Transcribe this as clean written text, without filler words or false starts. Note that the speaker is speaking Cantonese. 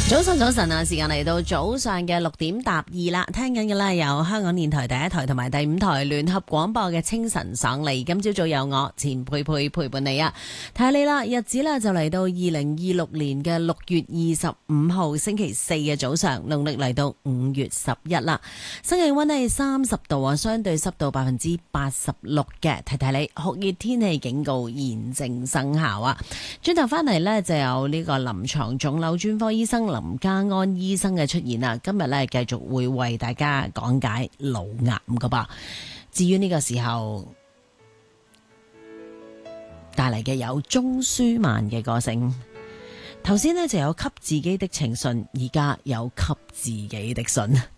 早晨啊！時間嚟到早上嘅6:02啦，聽緊嘅咧有香港電台第一台同埋第5台聯合廣播嘅清晨爽利。今朝早有我錢佩佩陪伴你啊！睇下你啦，日子咧就嚟到2026年嘅6月25號星期四嘅早上，農曆嚟到5月11啦。新氣溫係30度啊，相對濕度86%嘅。提提你，酷熱天氣警告現正生效啊！轉頭翻嚟呢，就有呢個臨床腫瘤專科醫生林家安醫生嘅出現啦，今日咧繼續會為大家講解腦癌噶噃。至於呢個時候帶嚟嘅有鍾舒漫嘅歌聲，頭先呢就有給自己的情信，而家有給自己的信。